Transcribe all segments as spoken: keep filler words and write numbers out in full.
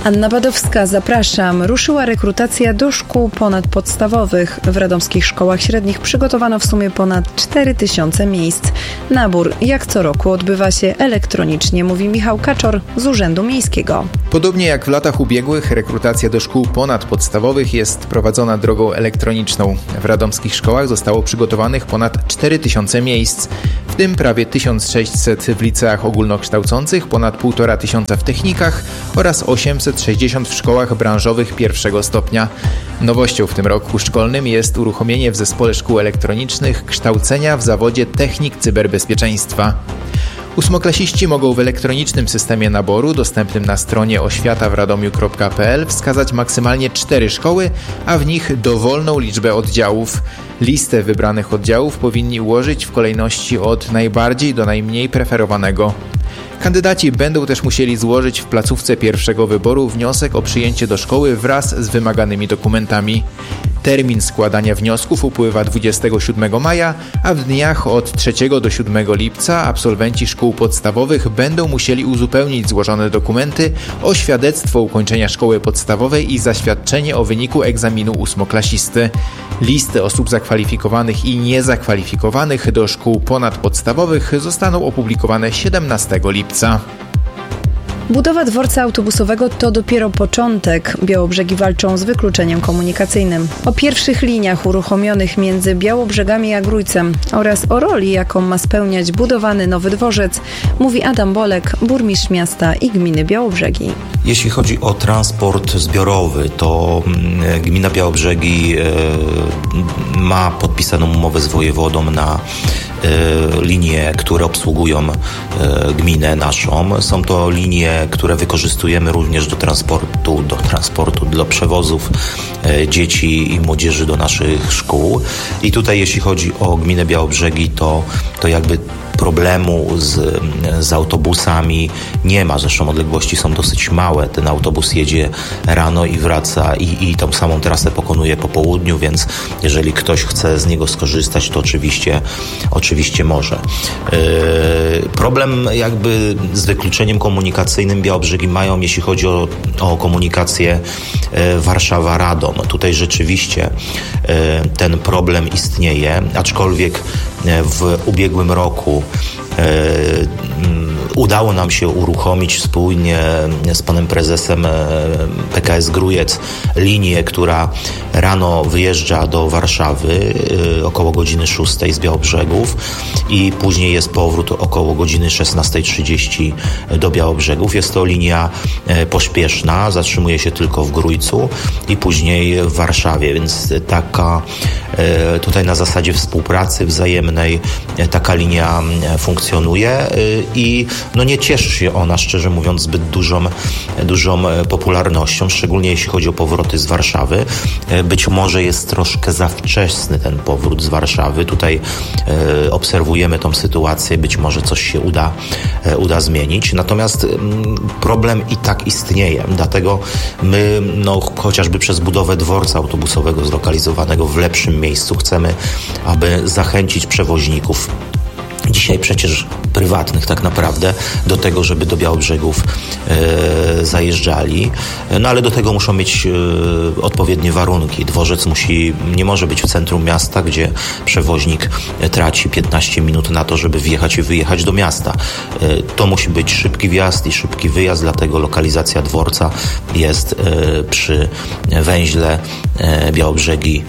Anna Badowska, zapraszam. Ruszyła rekrutacja do szkół ponadpodstawowych. W radomskich szkołach średnich przygotowano w sumie ponad cztery tysiące miejsc. Nabór, jak co roku, odbywa się elektronicznie, mówi Michał Kaczor z Urzędu Miejskiego. Podobnie jak w latach ubiegłych, rekrutacja do szkół ponadpodstawowych jest prowadzona drogą elektroniczną. W radomskich szkołach zostało przygotowanych ponad cztery tysiące miejsc, w tym prawie tysiąc sześćset w liceach ogólnokształcących, ponad półtora tysiąca w technikach oraz osiemset sześćdziesiąt w szkołach branżowych pierwszego stopnia. Nowością w tym roku szkolnym jest uruchomienie w Zespole Szkół Elektronicznych kształcenia w zawodzie technik cyberbezpieczeństwa. Ósmoklasiści mogą w elektronicznym systemie naboru dostępnym na stronie oświata w radomiu kropka p l wskazać maksymalnie cztery szkoły, a w nich dowolną liczbę oddziałów. Listę wybranych oddziałów powinni ułożyć w kolejności od najbardziej do najmniej preferowanego. Kandydaci będą też musieli złożyć w placówce pierwszego wyboru wniosek o przyjęcie do szkoły wraz z wymaganymi dokumentami. Termin składania wniosków upływa dwudziestego siódmego maja, a w dniach od trzeciego do siódmego lipca absolwenci szkół podstawowych będą musieli uzupełnić złożone dokumenty o świadectwo ukończenia szkoły podstawowej i zaświadczenie o wyniku egzaminu ósmoklasisty. Listy osób zakwalifikowanych i niezakwalifikowanych do szkół ponadpodstawowych zostaną opublikowane siedemnastego lipca. Budowa dworca autobusowego to dopiero początek. Białobrzegi walczą z wykluczeniem komunikacyjnym. O pierwszych liniach uruchomionych między Białobrzegami a Grójcem oraz o roli, jaką ma spełniać budowany nowy dworzec, mówi Adam Bolek, burmistrz miasta i gminy Białobrzegi. Jeśli chodzi o transport zbiorowy, to gmina Białobrzegi ma podpisaną umowę z wojewodą na linie, które obsługują gminę naszą. Są to linie, które wykorzystujemy również do transportu, do transportu, do przewozów dzieci i młodzieży do naszych szkół. I tutaj jeśli chodzi o gminę Białobrzegi, to, to jakby problemu z, z autobusami nie ma. Zresztą odległości są dosyć małe. Ten autobus jedzie rano i wraca i, i tą samą trasę pokonuje po południu, więc jeżeli ktoś chce z niego skorzystać, to oczywiście, oczywiście może. Yy, problem jakby z wykluczeniem komunikacyjnym Białobrzegi mają, jeśli chodzi o, o komunikację yy, Warszawa-Radom. Tutaj rzeczywiście yy, ten problem istnieje, aczkolwiek yy, w ubiegłym roku udało nam się uruchomić wspólnie z panem prezesem P K S Grójec linię, która rano wyjeżdża do Warszawy około godziny szóstej z Białobrzegów i później jest powrót około godziny szesnastej trzydzieści do Białobrzegów. Jest to linia pośpieszna, zatrzymuje się tylko w Grójcu i później w Warszawie, więc taka tutaj na zasadzie współpracy wzajemnej taka linia funkcjonuje i no nie cieszy się ona, szczerze mówiąc, zbyt dużą, dużą popularnością, szczególnie jeśli chodzi o powroty z Warszawy. Być może jest troszkę za wczesny ten powrót z Warszawy. Tutaj e, obserwujemy tą sytuację, być może coś się uda, e, uda zmienić. Natomiast m, problem i tak istnieje, dlatego my no, chociażby przez budowę dworca autobusowego zlokalizowanego w lepszym miejscu chcemy, aby zachęcić przewoźników, dzisiaj przecież prywatnych tak naprawdę, do tego, żeby do Białobrzegów e, zajeżdżali. No ale do tego muszą mieć e, odpowiednie warunki. Dworzec musi, nie może być w centrum miasta, gdzie przewoźnik traci piętnaście minut na to, żeby wjechać i wyjechać do miasta. E, to musi być szybki wjazd i szybki wyjazd, dlatego lokalizacja dworca jest e, przy węźle e, Białobrzegi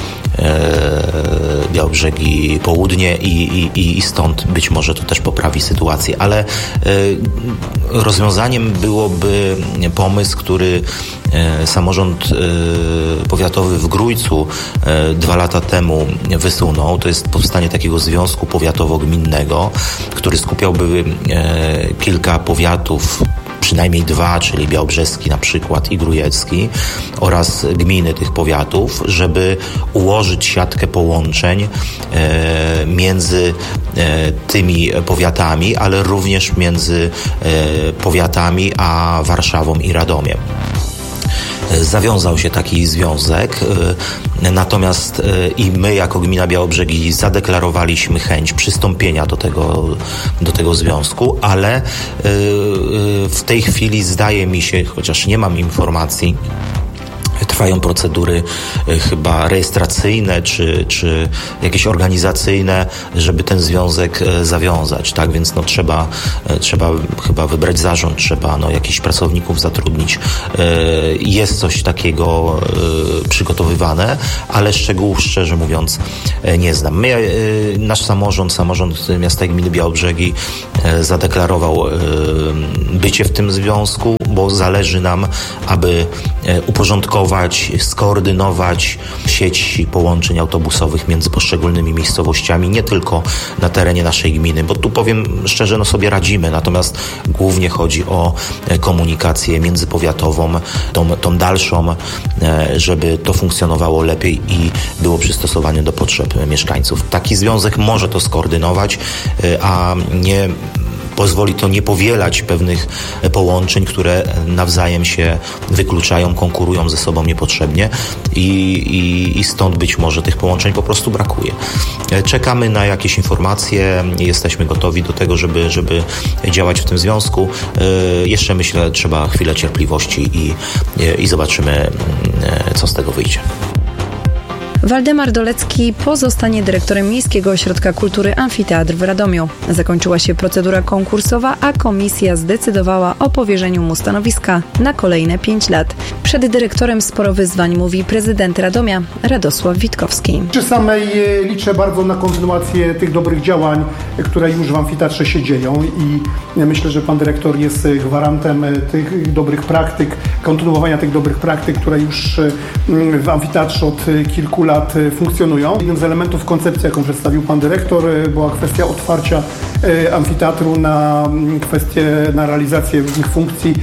e, Białobrzegi Południe i, i, i stąd być może to też poprawi sytuację, ale e, rozwiązaniem byłoby pomysł, który e, samorząd e, powiatowy w Grójcu e, dwa lata temu wysunął. To jest powstanie takiego związku powiatowo-gminnego, który skupiałby e, kilka powiatów, przynajmniej dwa, czyli Białobrzeski na przykład i Grójecki oraz gminy tych powiatów, żeby ułożyć siatkę połączeń e, między e, tymi powiatami, ale również między e, powiatami a Warszawą i Radomiem. zawiązał się taki związek. Natomiast i my jako gmina Białobrzegi zadeklarowaliśmy chęć przystąpienia do tego, do tego związku, ale w tej chwili zdaje mi się, chociaż nie mam informacji, trwają procedury chyba rejestracyjne czy, czy jakieś organizacyjne, żeby ten związek zawiązać, tak? Więc no trzeba, trzeba chyba wybrać zarząd, trzeba no jakichś pracowników zatrudnić. Jest coś takiego przygotowywane, ale szczegółów szczerze mówiąc nie znam. My, nasz samorząd, samorząd miasta i gminy Białobrzegi zadeklarował bycie w tym związku, bo zależy nam, aby uporządkować, skoordynować sieć połączeń autobusowych między poszczególnymi miejscowościami, nie tylko na terenie naszej gminy, bo tu powiem szczerze, no sobie radzimy, natomiast głównie chodzi o komunikację międzypowiatową, tą, tą dalszą, żeby to funkcjonowało lepiej i było przystosowane do potrzeb mieszkańców. Taki związek może to skoordynować, a nie pozwoli to nie powielać pewnych połączeń, które nawzajem się wykluczają, konkurują ze sobą niepotrzebnie i, i, i stąd być może tych połączeń po prostu brakuje. Czekamy na jakieś informacje, jesteśmy gotowi do tego, żeby, żeby działać w tym związku. Jeszcze myślę, trzeba chwilę cierpliwości i, i zobaczymy, co z tego wyjdzie. Waldemar Dolecki pozostanie dyrektorem Miejskiego Ośrodka Kultury Amfiteatr w Radomiu. Zakończyła się procedura konkursowa, a komisja zdecydowała o powierzeniu mu stanowiska na kolejne pięć lat. Przed dyrektorem sporo wyzwań, mówi prezydent Radomia Radosław Witkowski. Przy samej liczę bardzo na kontynuację tych dobrych działań, które już w amfiteatrze się dzieją i myślę, że pan dyrektor jest gwarantem tych dobrych praktyk, kontynuowania tych dobrych praktyk, które już w amfiteatrze od kilku lat funkcjonują. Jednym z elementów koncepcji, jaką przedstawił pan dyrektor, była kwestia otwarcia amfiteatru na kwestie, na realizację różnych funkcji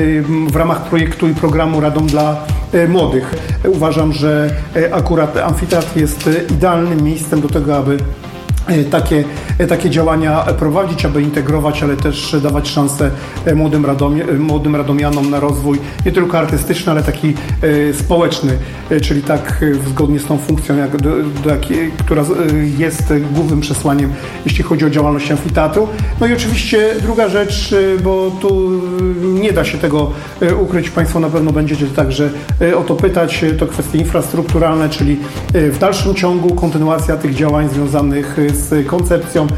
w ramach projektu i programu Radom dla młodych. Uważam, że akurat amfiteatr jest idealnym miejscem do tego, aby Takie, takie działania prowadzić, aby integrować, ale też dawać szansę młodym, Radomie, młodym radomianom na rozwój nie tylko artystyczny, ale taki e, społeczny, e, czyli tak e, zgodnie z tą funkcją, jak, do, do, jak, która jest głównym przesłaniem, jeśli chodzi o działalność amfiteatru. No i oczywiście druga rzecz, e, bo tu nie da się tego e, ukryć, Państwo na pewno będziecie także e, o to pytać, to kwestie infrastrukturalne, czyli e, w dalszym ciągu kontynuacja tych działań związanych z koncepcją,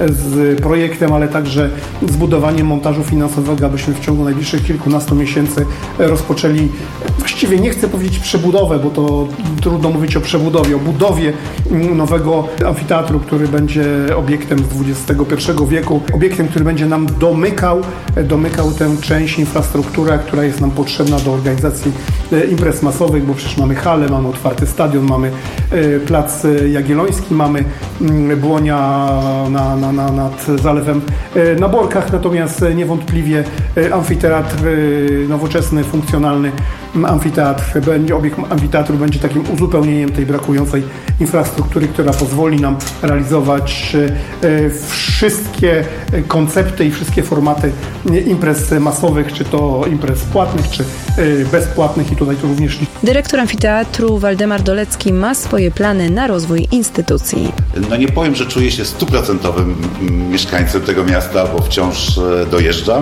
z projektem, ale także z budowaniem montażu finansowego, abyśmy w ciągu najbliższych kilkunastu miesięcy rozpoczęli, właściwie nie chcę powiedzieć przebudowę, bo to trudno mówić o przebudowie, o budowie nowego amfiteatru, który będzie obiektem z dwudziestego pierwszego wieku, obiektem, który będzie nam domykał, domykał tę część infrastruktury, która jest nam potrzebna do organizacji imprez masowych, bo przecież mamy halę, mamy otwarty stadion, mamy plac Jagielloński, mamy Błonia na, na, na, nad zalewem na Borkach, natomiast niewątpliwie amfiteatr nowoczesny, funkcjonalny amfiteatr, obiekt amfiteatru będzie takim uzupełnieniem tej brakującej infrastruktury, która pozwoli nam realizować wszystkie koncepty i wszystkie formaty imprez masowych, czy to imprez płatnych, czy bezpłatnych i tutaj to również. Dyrektor amfiteatru Waldemar Dolecki ma swoje plany na rozwój instytucji. No nie powiem, że czuję się stuprocentowym mieszkańcem tego miasta, bo wciąż dojeżdżam,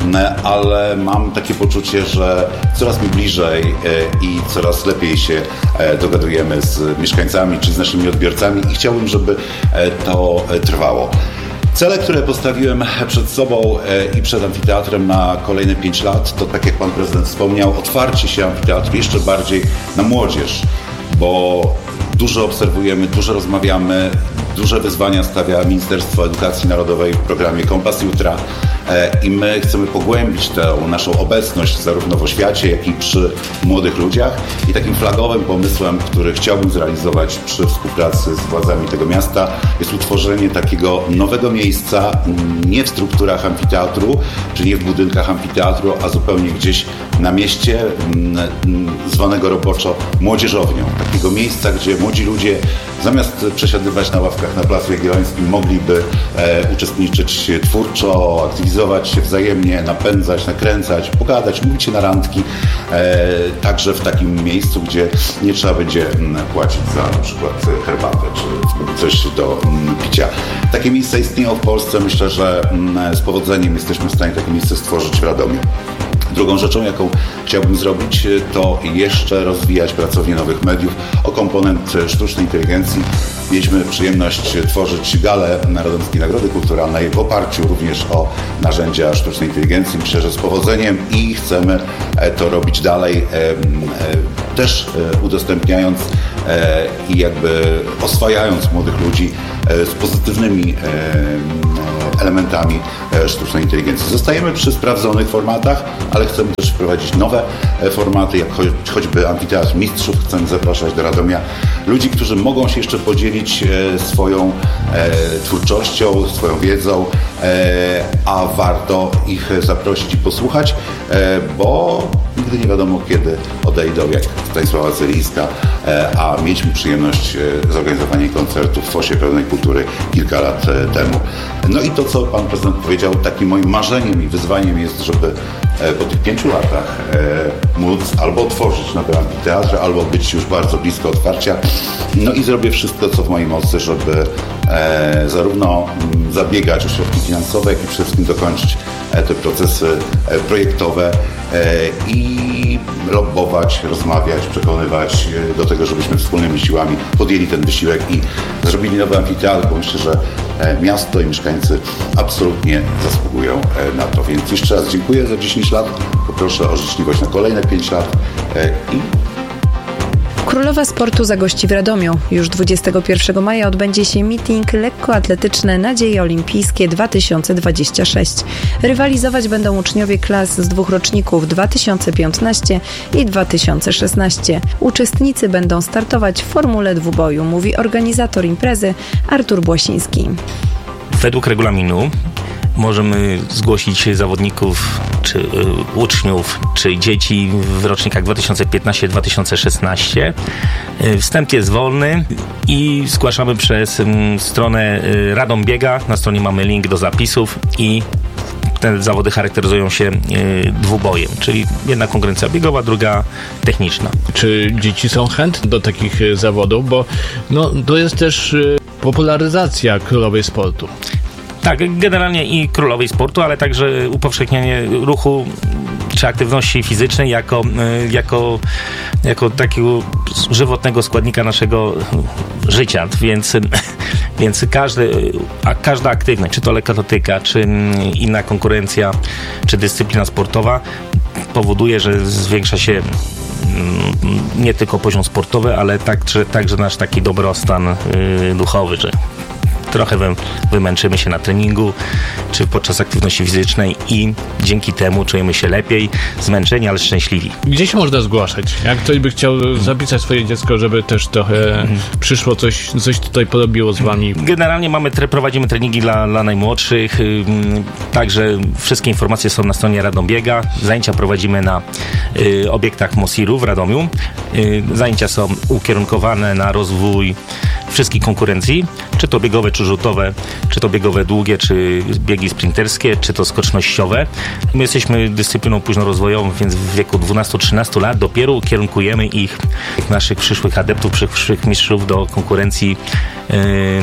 ale mam takie poczucie, że coraz mi bliżej i coraz lepiej się dogadujemy z mieszkańcami czy z naszymi odbiorcami i chciałbym, żeby to trwało. Cele, które postawiłem przed sobą i przed amfiteatrem na kolejne pięć lat, to tak jak pan prezydent wspomniał, otwarcie się amfiteatru jeszcze bardziej na młodzież, bo dużo obserwujemy, dużo rozmawiamy, duże wyzwania stawia Ministerstwo Edukacji Narodowej w programie Kompas Jutra i my chcemy pogłębić tę naszą obecność zarówno w oświacie, jak i przy młodych ludziach. I takim flagowym pomysłem, który chciałbym zrealizować przy współpracy z władzami tego miasta, jest utworzenie takiego nowego miejsca, nie w strukturach amfiteatru, czy nie w budynkach amfiteatru, a zupełnie gdzieś na mieście, zwanego roboczo młodzieżownią. Takiego miejsca, gdzie młodzi ludzie zamiast przesiadywać na ławkach na Placu Jagiellońskim mogliby e, uczestniczyć twórczo, aktywizować mobilizować się wzajemnie, napędzać, nakręcać, pogadać, mówić się na randki, e, także w takim miejscu, gdzie nie trzeba będzie płacić za na przykład herbatę czy coś do picia. Takie miejsca istnieją w Polsce. Myślę, że z powodzeniem jesteśmy w stanie takie miejsce stworzyć w Radomiu. Drugą rzeczą, jaką chciałbym zrobić, to jeszcze rozwijać pracownię nowych mediów o komponent sztucznej inteligencji. Mieliśmy przyjemność tworzyć galę Radomskiej Nagrody Kulturalnej w oparciu również o narzędzia sztucznej inteligencji. Myślę, że z powodzeniem i chcemy to robić dalej, też udostępniając i jakby oswajając młodych ludzi z pozytywnymi elementami sztucznej inteligencji. Zostajemy przy sprawdzonych formatach, ale chcemy też wprowadzić nowe formaty, jak choćby Amfiteatr Mistrzów. Chcemy zapraszać do Radomia ludzi, którzy mogą się jeszcze podzielić swoją twórczością, swoją wiedzą, a warto ich zaprosić i posłuchać, bo nigdy nie wiadomo, kiedy odejdą, jak Stanisława Celińska, a mieliśmy przyjemność zorganizowania koncertu w Fosie Pełnej Kultury kilka lat temu. No i to, co pan prezydent powiedział, takim moim marzeniem i wyzwaniem jest, żeby po tych pięciu latach móc albo otworzyć nowy amfiteatr, albo być już bardzo blisko otwarcia. No i zrobię wszystko, co w mojej mocy, żeby zarówno zabiegać o środki finansowe, jak i przede wszystkim dokończyć te procesy projektowe i lobbować, rozmawiać, przekonywać do tego, żebyśmy wspólnymi siłami podjęli ten wysiłek i zrobili nowy amfiteatr, bo myślę, że miasto i mieszkańcy absolutnie zasługują na to. Więc jeszcze raz dziękuję za dziesięć lat, poproszę o życzliwość na kolejne pięć lat i Królowa Sportu zagości w Radomiu. Już dwudziestego pierwszego maja odbędzie się meeting lekkoatletyczne Nadzieje Olimpijskie dwa tysiące dwadzieścia sześć. Rywalizować będą uczniowie klas z dwóch roczników dwa tysiące piętnaście i dwa tysiące szesnaście. Uczestnicy będą startować w formule dwuboju, mówi organizator imprezy Artur Błasiński. Według regulaminu możemy zgłosić zawodników, czy y, uczniów, czy dzieci w rocznikach dwa tysiące piętnaście dwa tysiące szesnaście. Y, wstęp jest wolny i zgłaszamy przez y, stronę y, Radom Biega. Na stronie mamy link do zapisów i te zawody charakteryzują się y, dwubojem, czyli jedna konkurencja biegowa, druga techniczna. Czy dzieci są chętne do takich y, zawodów? Bo no, to jest też y, popularyzacja królowej sportu. Tak, generalnie i królowej sportu, ale także upowszechnianie ruchu czy aktywności fizycznej jako, jako, jako takiego żywotnego składnika naszego życia, więc, więc każdy, a każda aktywność, czy to lekkoatletyka, czy inna konkurencja, czy dyscyplina sportowa powoduje, że zwiększa się nie tylko poziom sportowy, ale także, także nasz taki dobrostan duchowy, że trochę wy, wymęczymy się na treningu czy podczas aktywności fizycznej i dzięki temu czujemy się lepiej, zmęczeni, ale szczęśliwi. Gdzie się można zgłaszać? Jak ktoś by chciał zapisać swoje dziecko, żeby też trochę mhm. przyszło, coś, coś tutaj porobiło z wami? Generalnie mamy, prowadzimy treningi dla, dla najmłodszych, także wszystkie informacje są na stronie Radom Biega. Zajęcia prowadzimy na y, obiektach Mosiru w Radomiu. Y, zajęcia są ukierunkowane na rozwój wszystkich konkurencji, czy to biegowe, czy rzutowe, czy to biegowe długie, czy biegi sprinterskie, czy to skocznościowe. My jesteśmy dyscypliną późnorozwojową, więc w wieku dwunastu trzynastu lat dopiero ukierunkujemy ich, naszych przyszłych adeptów, przyszłych mistrzów do konkurencji, yy,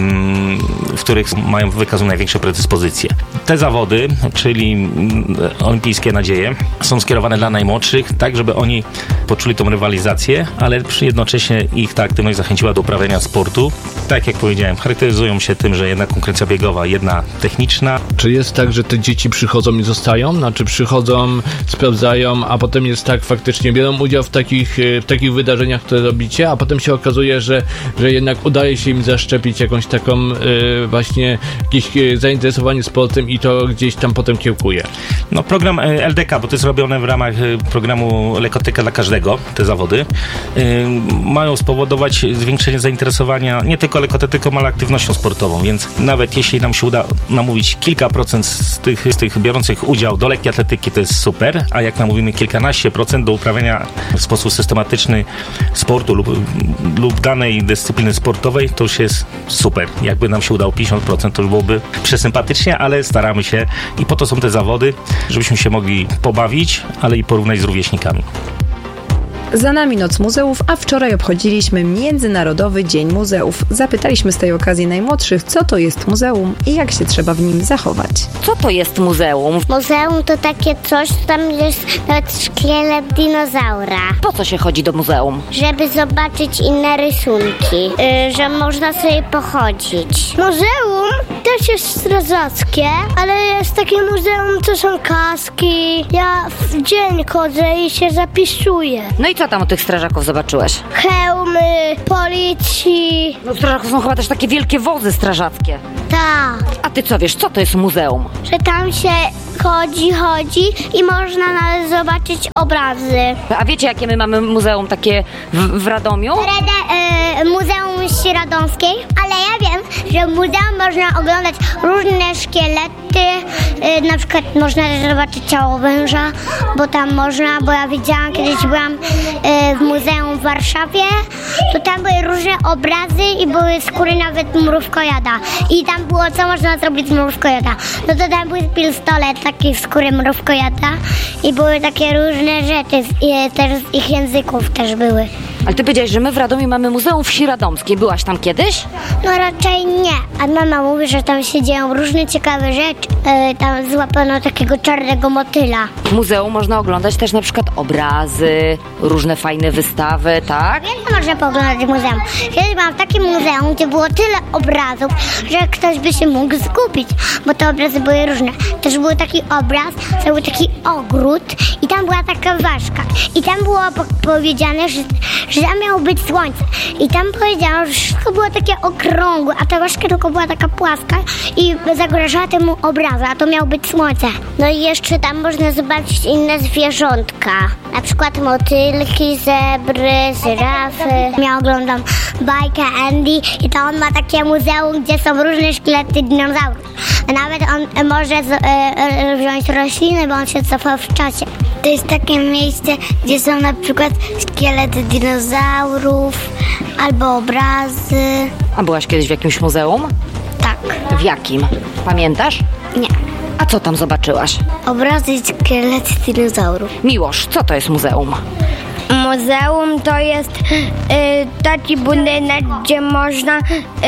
w których mają wykazują największe predyspozycje. Te zawody, czyli olimpijskie nadzieje, są skierowane dla najmłodszych, tak żeby oni poczuli tą rywalizację, ale jednocześnie ich ta aktywność zachęciła do uprawiania sportu. Tak jak powiedziałem, charakteryzują się tym, że jedna konkurencja biegowa, jedna techniczna. Czy jest tak, że te dzieci przychodzą i zostają? Znaczy przychodzą, sprawdzają, a potem jest tak, faktycznie biorą udział w takich, w takich wydarzeniach, które robicie, a potem się okazuje, że, że jednak udaje się im zaszczepić jakąś taką y, właśnie jakieś zainteresowanie sportem i to gdzieś tam potem kiełkuje. No program L D K, bo to jest robione w ramach programu Lekkoatletyka dla każdego. Lego, te zawody, yy, mają spowodować zwiększenie zainteresowania nie tylko lekkoatletyką, ale aktywnością sportową, więc nawet jeśli nam się uda namówić kilka procent z tych, z tych biorących udział do lekkiej atletyki, to jest super, a jak namówimy kilkanaście procent do uprawiania w sposób systematyczny sportu lub, lub danej dyscypliny sportowej, to już jest super. Jakby nam się udało pięćdziesiąt procent, to już byłoby przesympatycznie, ale staramy się i po to są te zawody, żebyśmy się mogli pobawić, ale i porównać z rówieśnikami. Za nami Noc Muzeów, a wczoraj obchodziliśmy Międzynarodowy Dzień Muzeów. Zapytaliśmy z tej okazji najmłodszych, co to jest muzeum i jak się trzeba w nim zachować. Co to jest muzeum? Muzeum to takie coś, tam jest nawet szkielet dinozaura. Po co się chodzi do muzeum? Żeby zobaczyć inne rysunki, yy, że można sobie pochodzić. Muzeum też jest strażackie, ale jest takie muzeum, co są kaski. Ja w dzień chodzę i się zapisuję. No i co tam u tych strażaków zobaczyłeś? Hełmy, policji. No strażaków są chyba też takie wielkie wozy strażackie. Tak. A ty co wiesz, co to jest muzeum? Że tam się chodzi, chodzi i można nawet zobaczyć obrazy. A wiecie, jakie my mamy muzeum takie w, w Radomiu? Rada, e, Muzeum Wsi Radomskiej, ale ja wiem, że w muzeum można oglądać różne szkielety, e, na przykład można też zobaczyć ciało węża, bo tam można, bo ja widziałam, kiedyś byłam e, w muzeum w Warszawie, to tam były różne obrazy i były skóry nawet mrówkojada. I tam było, co można zrobić z mrówkojada. No to tam był pistolet taki w skóry mrówkojada i były takie różne rzeczy, z, i, też z ich języków też były. Ale ty powiedziałeś, że my w Radomiu mamy Muzeum Wsi Radomskiej. Byłaś tam kiedyś? No raczej nie. A mama mówi, że tam się dzieją różne ciekawe rzeczy. Yy, tam złapano takiego czarnego motyla. W muzeum można oglądać też na przykład obrazy, różne fajne wystawy, tak? Wiem, co można pooglądać w muzeum. Kiedyś byłam w takim muzeum, gdzie było tyle obrazów, że ktoś by się mógł zgubić, bo te obrazy były różne. Też był taki obraz, to był taki ogród i tam była taka ważka. I tam było po- powiedziane, że że tam miało być słońce. I tam powiedziano, że wszystko było takie okrągłe, a ta ważka tylko była taka płaska i zagrażała temu obrazu, a to miało być słońce. No i jeszcze tam można zobaczyć inne zwierzątka. Na przykład motylki, zebry, żyrafy. Ja oglądam bajkę Andy i to on ma takie muzeum, gdzie są różne szkielety dinozaurów. A nawet on może z, e, wziąć rośliny, bo on się cofał w czasie. To jest takie miejsce, gdzie są na przykład szkielety dinozaurów albo obrazy. A byłaś kiedyś w jakimś muzeum? Tak. W jakim? Pamiętasz? Nie. A co tam zobaczyłaś? Obrazy i szkielety dinozaurów. Miłosz, co to jest muzeum? Muzeum to jest y, taki budynek, gdzie można y,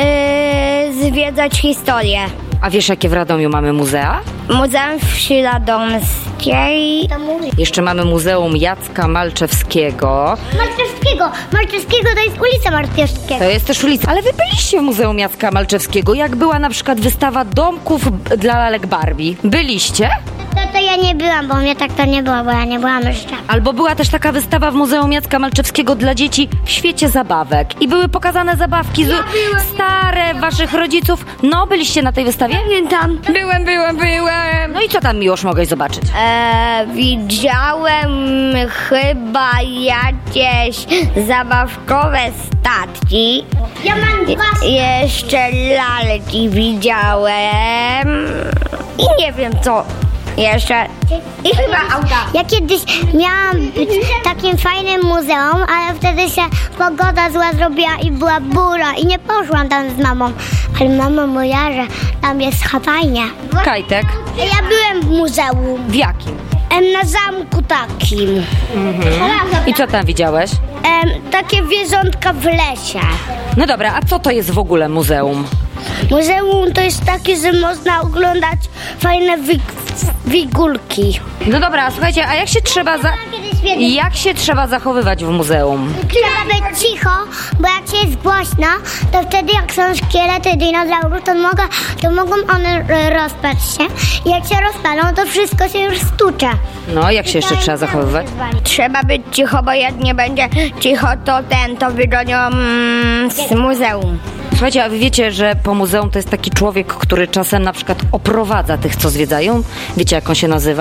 zwiedzać historię. A wiesz, jakie w Radomiu mamy muzea? Muzeum Wsi Radomskiej. Jeszcze mamy Muzeum Jacka Malczewskiego. Malczewskiego. Malczewskiego to jest ulica Malczewskiego. To jest też ulica. Ale wy byliście w Muzeum Jacka Malczewskiego, jak była na przykład wystawa domków b- dla lalek Barbie. Byliście? To, to ja nie byłam, bo mnie tak to nie było, bo ja nie byłam jeszcze. Albo była też taka wystawa w Muzeum Jacka Malczewskiego dla dzieci w świecie zabawek. I były pokazane zabawki z... stare waszych rodziców. No, byliście na tej wystawie? Pamiętam. Byłem, byłem, byłem. No i co tam, Miłosz, mogłeś zobaczyć? E, widziałem chyba jakieś zabawkowe statki. Ja mam dwa. Jeszcze lalki widziałem. I nie wiem co jeszcze. I chyba auta. Ja kiedyś miałam być w takim fajnym muzeum, ale wtedy się pogoda zła zrobiła i była burza i nie poszłam tam z mamą. Ale mama moja, że tam jest fajnie. Kajtek? Ja byłem w muzeum. W jakim? Na zamku takim. Mhm. I co tam widziałeś? Em, takie wieżątka w lesie. No dobra, a co to jest w ogóle muzeum? Muzeum to jest takie, że można oglądać fajne wig- figurki. No dobra, słuchajcie, a jak się trzeba za... jak się trzeba zachowywać w muzeum? Trzeba być cicho, bo jak się jest głośno, to wtedy jak są szkielety dinozaurów, to, mogą, to mogą one rozpaść się. I jak się rozpalą, to wszystko się już stucze. No, jak się jeszcze trzeba zachowywać? Trzeba być cicho, bo jak nie będzie cicho, to ten, to wygonią mm, z muzeum. Słuchajcie, a wy wiecie, że po muzeum to jest taki człowiek, który czasem na przykład oprowadza tych, co zwiedzają? Wiecie, jak on się nazywa?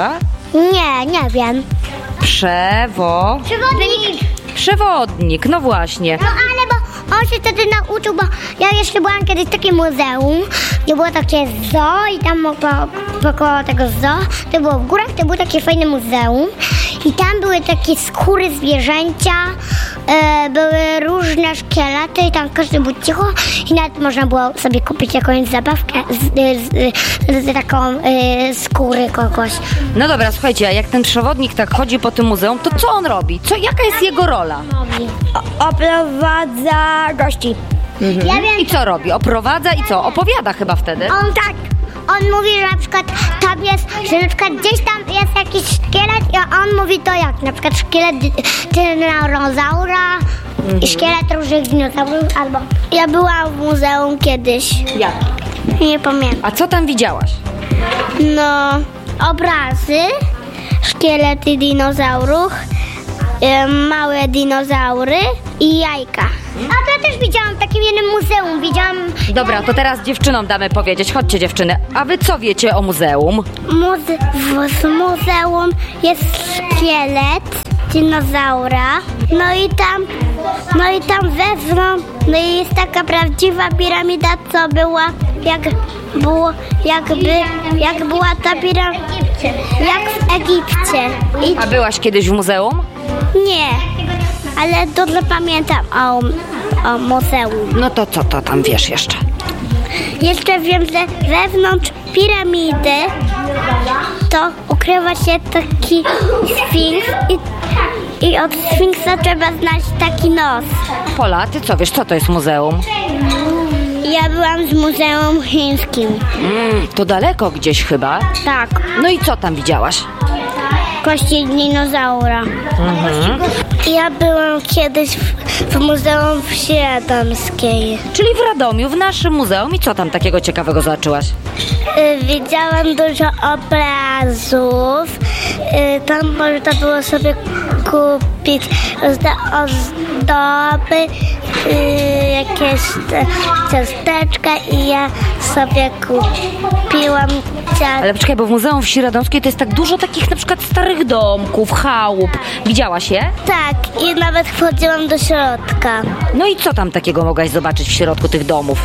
Nie, nie wiem. Przewo... Przewodnik. Przewodnik, no właśnie. No ale bo on się wtedy nauczył, bo ja jeszcze byłam kiedyś w takim muzeum, gdzie było takie zoo i tam około tego zoo, to było w górach, to było takie fajne muzeum i tam były takie skóry zwierzęcia, e, były różne szkielety i tam każdy był cicho i nawet można było sobie kupić jakąś zabawkę z, z, z, z taką e, skóry kogoś. No dobra, słuchajcie, a jak ten przewodnik tak chodzi po tym muzeum, to co on robi? Co, jaka jest jego rola? O, oprowadza gości. Mhm. Ja wiem, I co robi? Oprowadza i co? Opowiada chyba wtedy. on tak, on mówi, że na przykład tam jest, że na przykład gdzieś tam jest jakiś szkielet i on mówi to jak, na przykład szkielet dinozaura mhm. i szkielet różnych dinozaurów, albo ja byłam w muzeum kiedyś. Jak? Nie pamiętam. A co tam widziałaś? No, obrazy, szkielety dinozaurów, em, małe dinozaury i jajka. A to ja też widziałam w takim jednym muzeum, widziałam... Dobra, to teraz dziewczynom damy powiedzieć. Chodźcie dziewczyny. A wy co wiecie o muzeum? Muze- w, w muzeum jest szkielet dinozaura, no i tam, no i tam wewnątrz, no i jest taka prawdziwa piramida, co była, jak było, jakby, jak była ta piramida, jak w Egipcie. I A byłaś kiedyś w muzeum? nie, ale dobrze pamiętam o, o muzeum. No to co to tam wiesz jeszcze? Jeszcze wiem, że wewnątrz piramidy to ukrywa się taki sfinks i, i od sfinksa trzeba znaleźć taki nos. Pola, ty co wiesz, co to jest muzeum? Ja byłam z muzeum chińskim. Mm, to daleko gdzieś chyba. Tak, No i co tam widziałaś? kości dinozaura. Mhm. Ja byłam kiedyś w, w Muzeum Wsi Radomskiej. Czyli w Radomiu, w naszym muzeum. I co tam takiego ciekawego zobaczyłaś? Y, widziałam dużo obrazów. Y, tam można było sobie kupić ozda- ozdoby, y, jakieś te ciasteczka i ja sobie kupiłam ciasteczka. Ale poczekaj, bo w Muzeum Wsi Radomskiej to jest tak dużo takich na przykład starych domków, chałup. Widziałaś je? Tak, i nawet wchodziłam do środka. No i co tam takiego mogłaś zobaczyć w środku tych domów?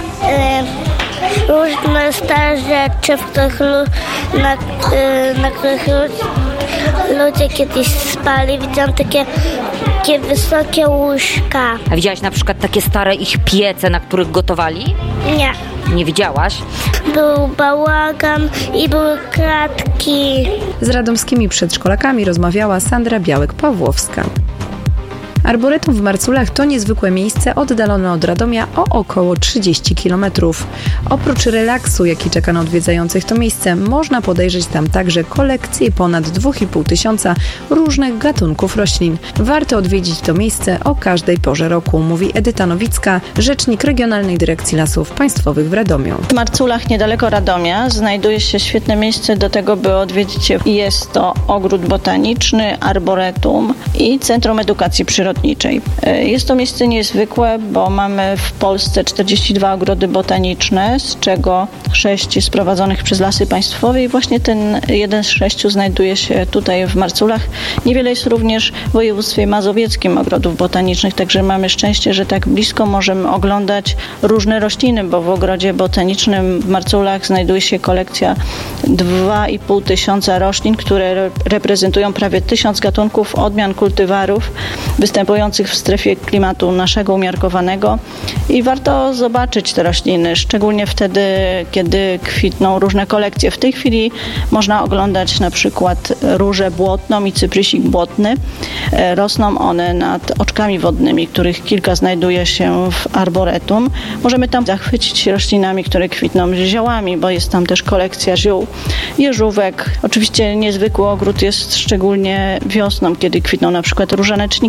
Y, różne stare rzeczy, w których lu- na, y, na których lu- ludzie kiedyś spali. Widziałam takie, takie wysokie łóżka. A widziałaś na przykład takie stare ich piece, na których gotowali? Nie. Nie widziałaś? Był bałagan i były kratki. Z radomskimi przedszkolakami rozmawiała Sandra Białek-Pawłowska. Arboretum w Marculach to niezwykłe miejsce oddalone od Radomia o około trzydzieści kilometrów. Oprócz relaksu, jaki czeka na odwiedzających to miejsce, można podejrzeć tam także kolekcję ponad dwa i pół tysiąca różnych gatunków roślin. Warto odwiedzić to miejsce o każdej porze roku, mówi Edyta Nowicka, rzecznik Regionalnej Dyrekcji Lasów Państwowych w Radomiu. W Marculach, niedaleko Radomia, znajduje się świetne miejsce do tego, by odwiedzić je. Jest to ogród botaniczny, arboretum i Centrum Edukacji Przyrodniczej. Jest to miejsce niezwykłe, bo mamy w Polsce czterdzieści dwa ogrody botaniczne, z czego sześć jest prowadzonych przez Lasy Państwowe i właśnie ten jeden z sześciu znajduje się tutaj w Marculach. Niewiele jest również w województwie mazowieckim ogrodów botanicznych, także mamy szczęście, że tak blisko możemy oglądać różne rośliny, bo w ogrodzie botanicznym w Marculach znajduje się kolekcja dwa i pół tysiąca roślin, które reprezentują prawie tysiąc gatunków odmian kultywarów występujących w strefie klimatu naszego umiarkowanego i warto zobaczyć te rośliny, szczególnie wtedy, kiedy kwitną różne kolekcje. W tej chwili można oglądać na przykład różę błotną i cyprysik błotny. Rosną one nad oczkami wodnymi, których kilka znajduje się w arboretum. Możemy tam zachwycić się roślinami, które kwitną ziołami, bo jest tam też kolekcja ziół, jeżówek. Oczywiście niezwykły ogród jest szczególnie wiosną, kiedy kwitną na przykład różaneczniki, ale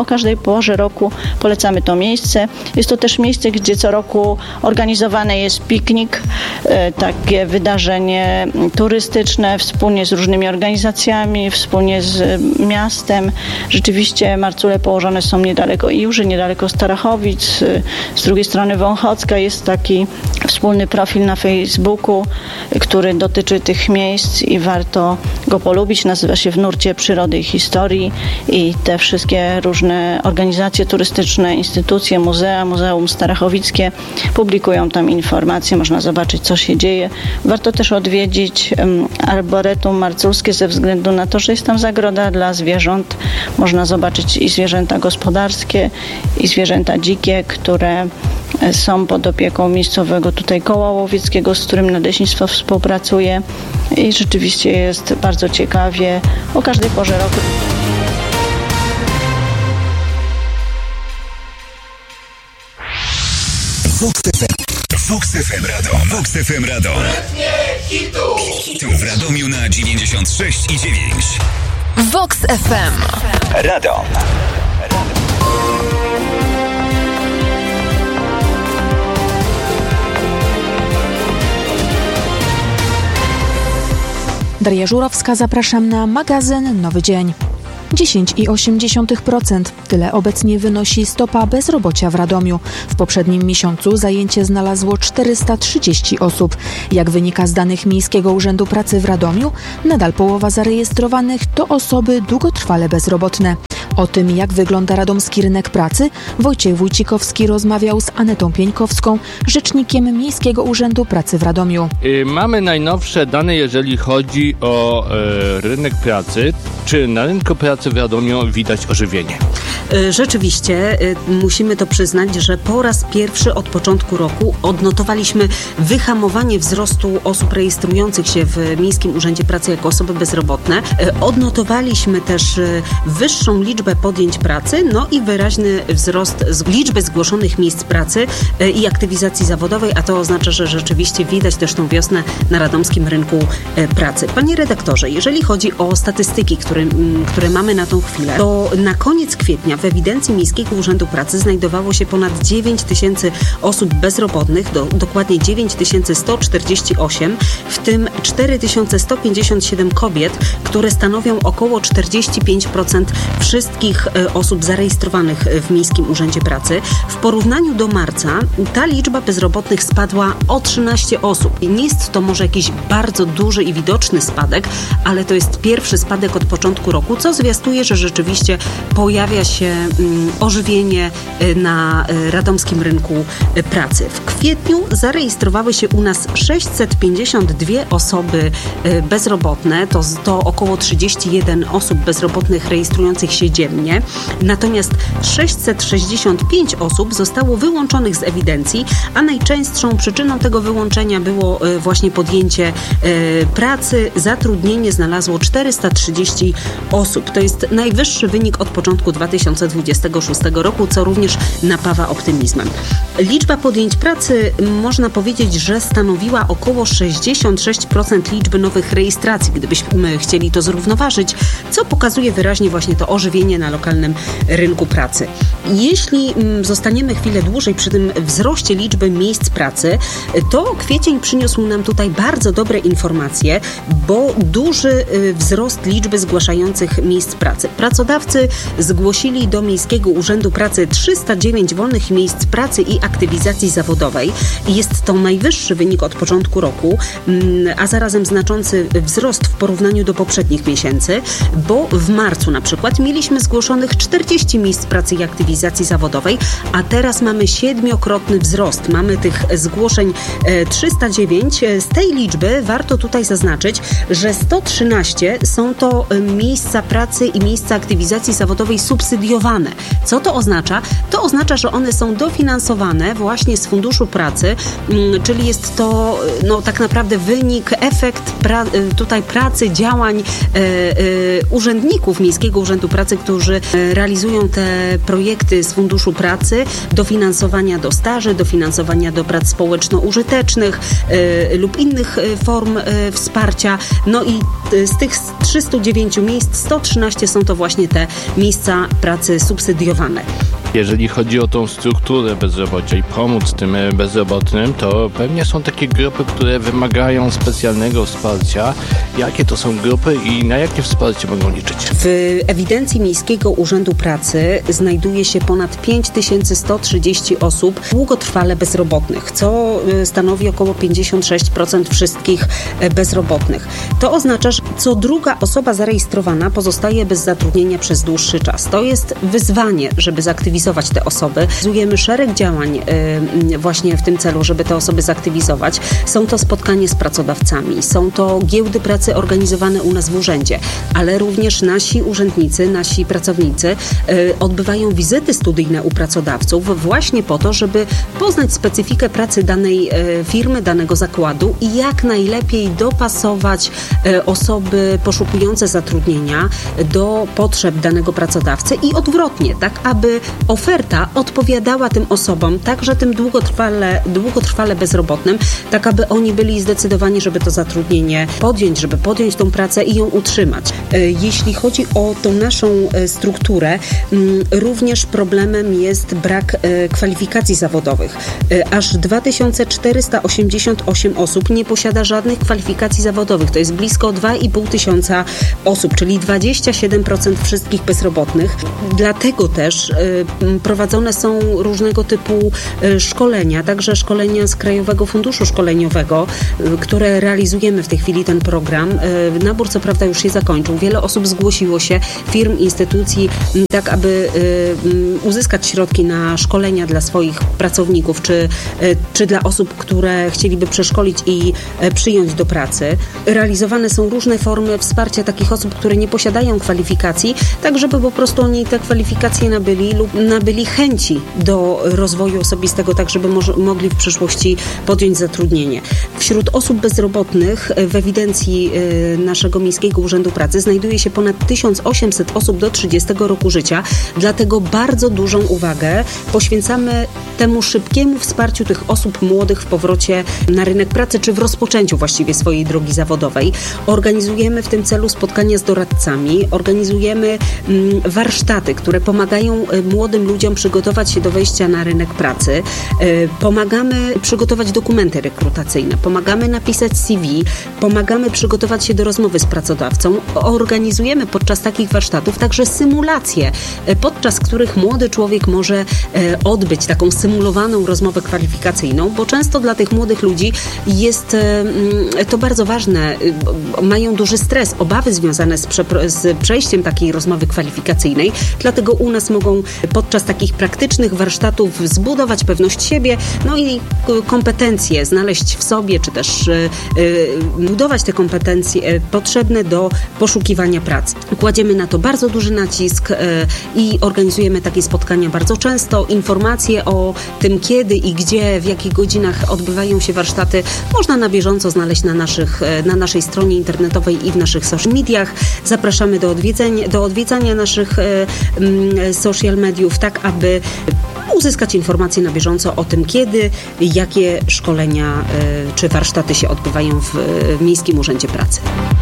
o każdej porze roku polecamy to miejsce. Jest to też miejsce, gdzie co roku organizowany jest piknik, takie wydarzenie turystyczne wspólnie z różnymi organizacjami, wspólnie z miastem. Rzeczywiście Marcule położone są niedaleko Iłży, niedaleko Starachowic. Z drugiej strony Wąchocka jest taki wspólny profil na Facebooku, który dotyczy tych miejsc i warto go polubić. Nazywa się W nurcie przyrody i historii i te wszystkie różne organizacje turystyczne, instytucje, muzea, Muzeum Starachowickie publikują tam informacje, można zobaczyć, co się dzieje. Warto też odwiedzić um, Arboretum Marculskie ze względu na to, że jest tam zagroda dla zwierząt. Można zobaczyć i zwierzęta gospodarskie, i zwierzęta dzikie, które są pod opieką miejscowego tutaj koła łowieckiego, z którym Nadleśnictwo współpracuje i rzeczywiście jest bardzo ciekawie o każdej porze roku. Vox F M. Vox F M Radom. Vox F M Radom. Hitów w Radomiu na dziewięćdziesiąt sześć i dziewięć. Vox F M. Radom. Daria Żurowska, zapraszam na magazyn Nowy Dzień. dziesięć przecinek osiem procent. Tyle obecnie wynosi stopa bezrobocia w Radomiu. W poprzednim miesiącu zajęcie znalazło czterysta trzydzieści osób. Jak wynika z danych Miejskiego Urzędu Pracy w Radomiu, nadal połowa zarejestrowanych to osoby długotrwale bezrobotne. O tym, jak wygląda radomski rynek pracy, Wojciech Wójcikowski rozmawiał z Anetą Pieńkowską, rzecznikiem Miejskiego Urzędu Pracy w Radomiu. Yy, mamy najnowsze dane, jeżeli chodzi o e, rynek pracy. Czy na rynku pracy w Radomiu widać ożywienie? Rzeczywiście, musimy to przyznać, że po raz pierwszy od początku roku odnotowaliśmy wyhamowanie wzrostu osób rejestrujących się w Miejskim Urzędzie Pracy jako osoby bezrobotne. Odnotowaliśmy też wyższą liczbę podjęć pracy, no i wyraźny wzrost liczby zgłoszonych miejsc pracy i aktywizacji zawodowej, a to oznacza, że rzeczywiście widać też tą wiosnę na radomskim rynku pracy. Panie redaktorze, jeżeli chodzi o statystyki, które, które mamy na tą chwilę, to na koniec kwietnia w ewidencji Miejskiego Urzędu Pracy znajdowało się ponad dziewięć tysięcy osób bezrobotnych, do, dokładnie dziewięć tysięcy sto czterdzieści osiem, w tym cztery tysiące sto pięćdziesiąt siedem kobiet, które stanowią około czterdzieści pięć procent wszystkich osób zarejestrowanych w Miejskim Urzędzie Pracy. W porównaniu do marca ta liczba bezrobotnych spadła o trzynaście osób. Nie jest to może jakiś bardzo duży i widoczny spadek, ale to jest pierwszy spadek od początku roku, co zwiastuje, że rzeczywiście pojawia się ożywienie na radomskim rynku pracy. W kwietniu zarejestrowały się u nas sześćset pięćdziesiąt dwie osoby bezrobotne, to, to około trzydzieści jeden osób bezrobotnych rejestrujących się dziennie, natomiast sześćset sześćdziesiąt pięć osób zostało wyłączonych z ewidencji, a najczęstszą przyczyną tego wyłączenia było właśnie podjęcie pracy. Zatrudnienie znalazło czterysta trzydzieści osób. To jest najwyższy wynik od początku dwa tysiące dwudziestego szóstego roku, co również napawa optymizmem. Liczba podjęć pracy można powiedzieć, że stanowiła około sześćdziesiąt sześć procent liczby nowych rejestracji, gdybyśmy chcieli to zrównoważyć, co pokazuje wyraźnie właśnie to ożywienie na lokalnym rynku pracy. Jeśli zostaniemy chwilę dłużej przy tym wzroście liczby miejsc pracy, to kwiecień przyniósł nam tutaj bardzo dobre informacje, bo duży wzrost liczby zgłaszających miejsc pracy. Pracodawcy zgłosili do Miejskiego Urzędu Pracy trzysta dziewięć wolnych miejsc pracy i aktywizacji zawodowej. Jest to najwyższy wynik od początku roku, a zarazem znaczący wzrost w porównaniu do poprzednich miesięcy, bo w marcu na przykład mieliśmy zgłoszonych czterdzieści miejsc pracy i aktywizacji zawodowej, a teraz mamy siedmiokrotny wzrost. Mamy tych zgłoszeń trzysta dziewięć. Z tej liczby warto tutaj zaznaczyć, że sto trzynaście są to miejsca pracy i miejsca aktywizacji zawodowej subsydiowane. Co to oznacza? To oznacza, że one są dofinansowane właśnie z Funduszu Pracy, czyli jest to no, tak naprawdę wynik, efekt pra, tutaj pracy, działań e, e, urzędników Miejskiego Urzędu Pracy, którzy realizują te projekty z Funduszu Pracy, dofinansowania do staży, dofinansowania do prac społeczno-użytecznych y, lub innych y, form y, wsparcia. No i y, z tych trzystu dziewięciu miejsc sto trzynaście są to właśnie te miejsca pracy subsydiowane. Jeżeli chodzi o tą strukturę bezrobocia i pomóc tym bezrobotnym, to pewnie są takie grupy, które wymagają specjalnego wsparcia. Jakie to są grupy i na jakie wsparcie mogą liczyć? W ewidencji Miejskiego Urzędu Pracy znajduje się ponad pięć tysięcy sto trzydzieści osób długotrwale bezrobotnych, co stanowi około pięćdziesiąt sześć procent wszystkich bezrobotnych. To oznacza, że co druga osoba zarejestrowana pozostaje bez zatrudnienia przez dłuższy czas. To jest wyzwanie, żeby zaktywizować te osoby. Realizujemy szereg działań y, właśnie w tym celu, żeby te osoby zaktywizować. Są to spotkania z pracodawcami, są to giełdy pracy organizowane u nas w urzędzie, ale również nasi urzędnicy, nasi pracownicy y, odbywają wizyty studyjne u pracodawców właśnie po to, żeby poznać specyfikę pracy danej y, firmy, danego zakładu i jak najlepiej dopasować y, osoby poszukujące zatrudnienia do potrzeb danego pracodawcy i odwrotnie, tak aby oferta odpowiadała tym osobom, także tym długotrwale, długotrwale bezrobotnym, tak aby oni byli zdecydowani, żeby to zatrudnienie podjąć, żeby podjąć tą pracę i ją utrzymać. Jeśli chodzi o tą naszą strukturę, również problemem jest brak kwalifikacji zawodowych. Aż dwa tysiące czterysta osiemdziesiąt osiem osób nie posiada żadnych kwalifikacji zawodowych. To jest blisko dwa i pół tysiąca osób, czyli dwadzieścia siedem procent wszystkich bezrobotnych. Dlatego też prowadzone są różnego typu szkolenia, także szkolenia z Krajowego Funduszu Szkoleniowego, które realizujemy w tej chwili ten program. Nabór co prawda już się zakończył. Wiele osób zgłosiło się, firm, instytucji, tak aby uzyskać środki na szkolenia dla swoich pracowników, czy, czy dla osób, które chcieliby przeszkolić i przyjąć do pracy. Realizowane są różne formy wsparcia takich osób, które nie posiadają kwalifikacji, tak żeby po prostu oni te kwalifikacje nabyli lub nabyli chęci do rozwoju osobistego, tak żeby mo- mogli w przyszłości podjąć zatrudnienie. Wśród osób bezrobotnych w ewidencji y, naszego Miejskiego Urzędu Pracy znajduje się ponad tysiąc osiemset osób do trzydziestego roku życia, dlatego bardzo dużą uwagę poświęcamy temu szybkiemu wsparciu tych osób młodych w powrocie na rynek pracy, czy w rozpoczęciu właściwie swojej drogi zawodowej. Organizujemy w tym celu spotkania z doradcami, organizujemy mm, warsztaty, które pomagają y, młodym ludziom przygotować się do wejścia na rynek pracy. Pomagamy przygotować dokumenty rekrutacyjne, pomagamy napisać C V, pomagamy przygotować się do rozmowy z pracodawcą. Organizujemy podczas takich warsztatów także symulacje, podczas których młody człowiek może odbyć taką symulowaną rozmowę kwalifikacyjną, bo często dla tych młodych ludzi jest to bardzo ważne. Mają duży stres, obawy związane z, prze- z przejściem takiej rozmowy kwalifikacyjnej, dlatego u nas mogą podczas takich praktycznych warsztatów zbudować pewność siebie, no i kompetencje znaleźć w sobie, czy też y, y, budować te kompetencje y, potrzebne do poszukiwania pracy. Kładziemy na to bardzo duży nacisk y, i organizujemy takie spotkania bardzo często. Informacje o tym, kiedy i gdzie, w jakich godzinach odbywają się warsztaty, można na bieżąco znaleźć na, naszych, y, na naszej stronie internetowej i w naszych social mediach. Zapraszamy do odwiedzenia, do odwiedzania naszych y, y, social mediów, tak aby uzyskać informacje na bieżąco o tym, kiedy, jakie szkolenia y, czy warsztaty się odbywają w, w Miejskim Urzędzie Pracy.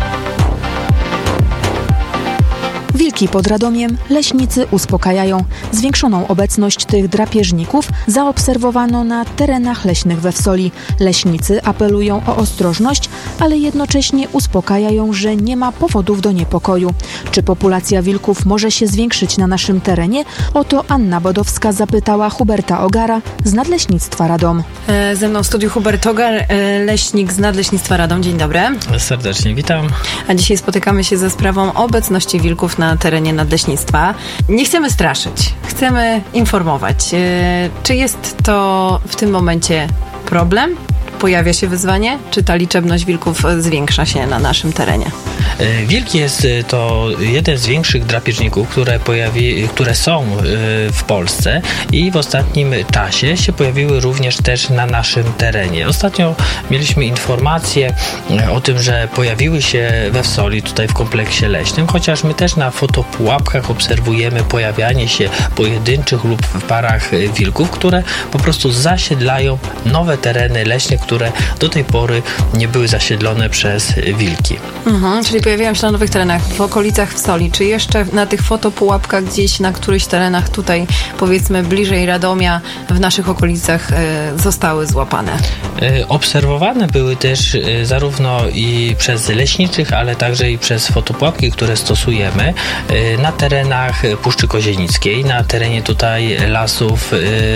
Wilki pod Radomiem leśnicy uspokajają. Zwiększoną obecność tych drapieżników zaobserwowano na terenach leśnych we Wsoli. Leśnicy apelują o ostrożność, ale jednocześnie uspokajają, że nie ma powodów do niepokoju. Czy populacja wilków może się zwiększyć na naszym terenie? O to Anna Bodowska zapytała Huberta Ogara z Nadleśnictwa Radom. E, ze mną w studiu Hubert Ogar, e, leśnik z Nadleśnictwa Radom. Dzień dobry. Serdecznie witam. A dzisiaj spotykamy się ze sprawą obecności wilków na terenie Nadleśnictwa. Nie chcemy straszyć, chcemy informować. E, czy jest to w tym momencie problem? Pojawia się wyzwanie? Czy ta liczebność wilków zwiększa się na naszym terenie? Wilk jest to jeden z większych drapieżników, które, pojawi, które są w Polsce i w ostatnim czasie się pojawiły również też na naszym terenie. Ostatnio mieliśmy informacje o tym, że pojawiły się we Wsoli, tutaj w kompleksie leśnym, chociaż my też na fotopułapkach obserwujemy pojawianie się pojedynczych lub w parach wilków, które po prostu zasiedlają nowe tereny leśne, które do tej pory nie były zasiedlone przez wilki. Mhm, czyli pojawiają się na nowych terenach w okolicach Wsoli. Czy jeszcze na tych fotopułapkach gdzieś na którychś terenach tutaj, powiedzmy bliżej Radomia, w naszych okolicach e, zostały złapane? E, obserwowane były też e, zarówno i przez leśniczych, ale także i przez fotopułapki, które stosujemy e, na terenach Puszczy Kozienickiej, na terenie tutaj lasów, e,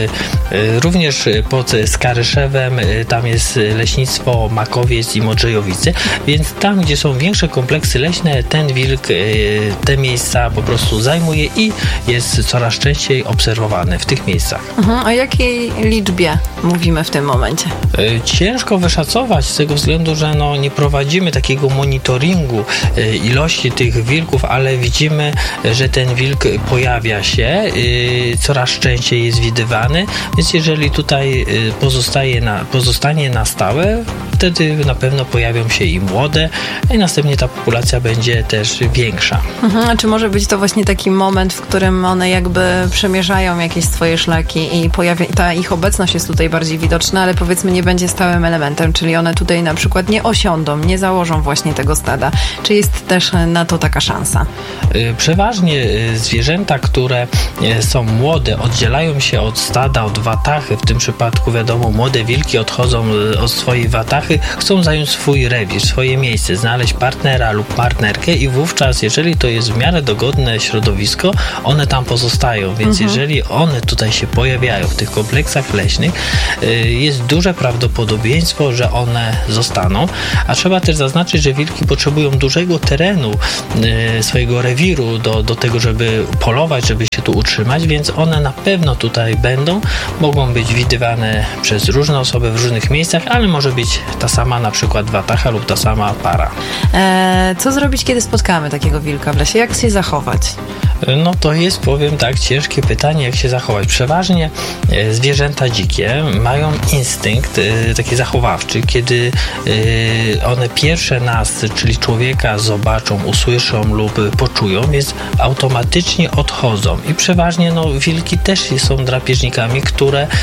e, również pod Skaryszewem, e, tam jest leśnictwo Makowiec i Modrzejowice, więc tam, gdzie są większe kompleksy leśne, ten wilk e, te miejsca po prostu zajmuje i jest coraz częściej obserwowany w tych miejscach. Mhm. O jakiej liczbie mówimy w tym momencie? E, ciężko wyszacować z tego względu, że no, nie prowadzimy takiego monitoringu e, ilości tych wilków, ale widzimy, że ten wilk pojawia się, e, coraz częściej jest widywany, więc jeżeli tutaj e, pozostaje na, pozostanie na stałe, wtedy na pewno pojawią się i młode, i następnie ta populacja będzie też większa. Mhm. A czy może być to właśnie taki moment, w którym one jakby przemierzają jakieś swoje szlaki i pojawia, ta ich obecność jest tutaj bardziej widoczna, ale powiedzmy nie będzie stałym elementem, czyli one tutaj na przykład nie osiądą, nie założą właśnie tego stada. Czy jest też na to taka szansa? Przeważnie zwierzęta, które są młode, oddzielają się od stada, od watachy. W tym przypadku wiadomo, młode wilki odchodzą od swojej watachy, chcą zająć swój rewir, swoje miejsce, znaleźć partnera lub partnerkę i wówczas, jeżeli to jest w miarę dogodne środowisko, one tam pozostają, więc mhm. jeżeli one tutaj się pojawiają w tych kompleksach leśnych, jest duże prawdopodobieństwo, że one zostaną, a trzeba też zaznaczyć, że wilki potrzebują dużego terenu swojego rewiru do, do tego, żeby polować, żeby się tu utrzymać, więc one na pewno tutaj będą, mogą być widywane przez różne osoby w różnych miejscach, ale może być ta sama na przykład watacha lub ta sama para. Eee, co zrobić, kiedy spotkamy takiego wilka w lesie? Jak się zachować? No to jest, powiem tak, ciężkie pytanie, jak się zachować. Przeważnie e, zwierzęta dzikie mają instynkt e, taki zachowawczy, kiedy e, one pierwsze nas, czyli człowieka, zobaczą, usłyszą lub poczują, więc automatycznie odchodzą. I przeważnie no, wilki też są drapieżnikami, które e,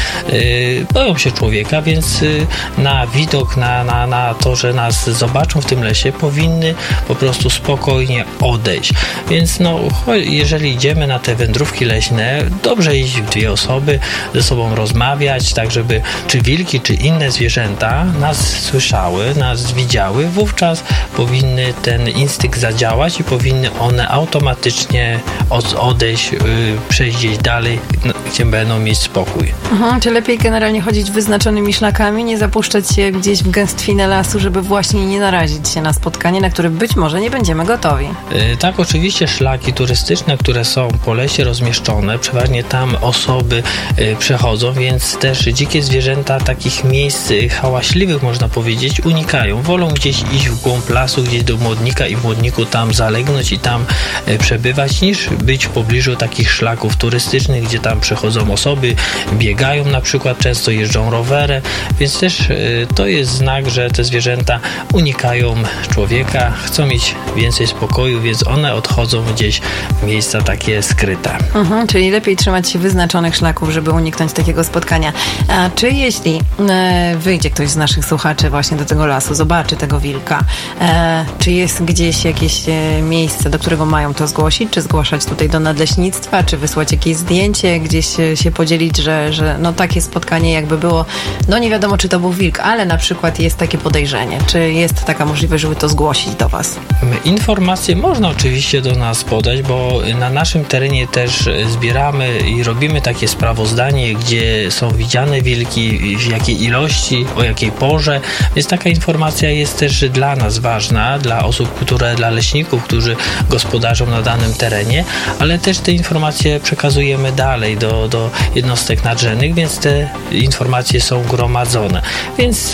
boją się człowieka, więc e, na widok, na, na, na to, że nas zobaczą w tym lesie, powinny po prostu spokojnie odejść. Więc no, jeżeli idziemy na te wędrówki leśne, dobrze iść w dwie osoby, ze sobą rozmawiać, tak żeby czy wilki, czy inne zwierzęta nas słyszały, nas widziały, wówczas powinny ten instynkt zadziałać i powinny one automatycznie od, odejść, yy, przejść gdzieś dalej, no, gdzie będą mieć spokój. Aha, czy lepiej generalnie chodzić wyznaczonymi szlakami, nie zapuszczać się gdzieś w gęstwinę lasu, żeby właśnie nie narazić się na spotkanie, na które być może nie będziemy gotowi? Yy, tak, oczywiście szlaki turystyczne, które są po lesie rozmieszczone, przeważnie tam osoby y, przechodzą, więc też dzikie zwierzęta takich miejsc y, hałaśliwych, można powiedzieć, unikają. Wolą gdzieś iść w głąb lasu, gdzieś do młodnika i w młodniku tam zalegnąć i tam y, przebywać, niż być w pobliżu takich szlaków turystycznych, gdzie tam przechodzą osoby, biegają na przykład, często jeżdżą rowerem, więc też y, to jest znak, że te zwierzęta unikają człowieka, chcą mieć więcej spokoju, więc one odchodzą gdzieś w miejsca takie skryte. Mhm, czyli lepiej trzymać się wyznaczonych szlaków, żeby uniknąć takiego spotkania. A czy jeśli e, wyjdzie ktoś z naszych słuchaczy właśnie do tego lasu, zobaczy tego wilka, e, czy jest gdzieś jakieś e, miejsce, do którego mają to zgłosić, czy zgłaszać tutaj do nadleśnictwa, czy wysłać jakieś zdjęcie, gdzieś e, się podzielić, że, że no takie spotkanie jakby było, no nie wiadomo, czy to był wilk, ale na przykład jest takie podejrzenie. Czy jest taka możliwość, żeby to zgłosić do Was? Informacje można oczywiście do nas podać, bo na naszym terenie też zbieramy i robimy takie sprawozdanie, gdzie są widziane wilki, w jakiej ilości, o jakiej porze, więc taka informacja jest też dla nas ważna, dla osób, które, dla leśników, którzy gospodarzą na danym terenie, ale też te informacje przekazujemy dalej do, do jednostek nadrzędnych, więc te informacje są gromadzone. Więc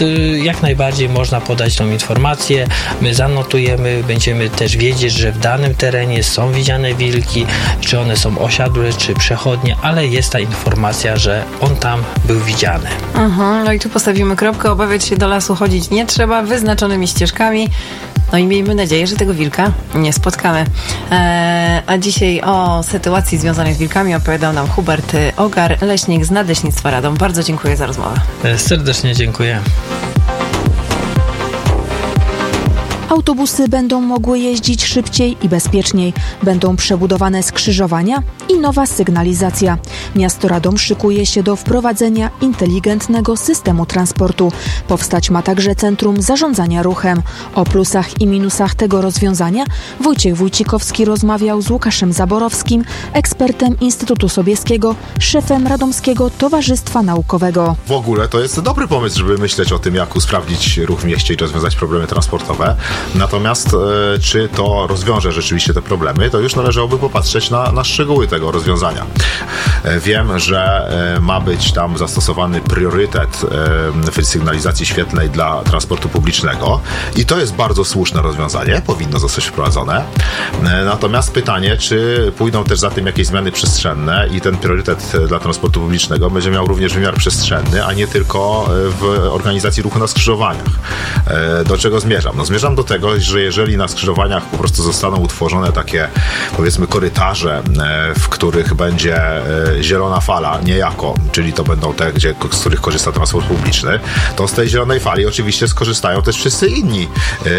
jak najbardziej można podać tą informację, my zanotujemy, będziemy też wiedzieć, że w danym terenie są widziane wilki, czy one są osiadłe, czy przechodnie, ale jest ta informacja, że on tam był widziany. Mhm, no i tu postawimy kropkę, obawiać się do lasu chodzić nie trzeba, wyznaczonymi ścieżkami. No i miejmy nadzieję, że tego wilka nie spotkamy. Eee, a dzisiaj o sytuacji związanej z wilkami opowiadał nam Hubert Ogar, leśnik z Nadleśnictwa Radom. Bardzo dziękuję za rozmowę. Serdecznie dziękuję. Autobusy będą mogły jeździć szybciej i bezpieczniej. Będą przebudowane skrzyżowania i nowa sygnalizacja. Miasto Radom szykuje się do wprowadzenia inteligentnego systemu transportu. Powstać ma także Centrum Zarządzania Ruchem. O plusach i minusach tego rozwiązania Wojciech Wójcikowski rozmawiał z Łukaszem Zaborowskim, ekspertem Instytutu Sobieskiego, szefem Radomskiego Towarzystwa Naukowego. W ogóle to jest dobry pomysł, żeby myśleć o tym, jak usprawnić ruch w mieście i rozwiązać problemy transportowe. Natomiast e, czy to rozwiąże rzeczywiście te problemy, to już należałoby popatrzeć na, na szczegóły tego rozwiązania. E, wiem, że e, ma być tam zastosowany priorytet e, w sygnalizacji świetlnej dla transportu publicznego i to jest bardzo słuszne rozwiązanie, powinno zostać wprowadzone. E, natomiast pytanie, czy pójdą też za tym jakieś zmiany przestrzenne i ten priorytet dla transportu publicznego będzie miał również wymiar przestrzenny, a nie tylko w organizacji ruchu na skrzyżowaniach. E, do czego zmierzam? No zmierzam do tego, że jeżeli na skrzyżowaniach po prostu zostaną utworzone takie, powiedzmy, korytarze, w których będzie zielona fala niejako, czyli to będą te, gdzie, z których korzysta transport publiczny, to z tej zielonej fali oczywiście skorzystają też wszyscy inni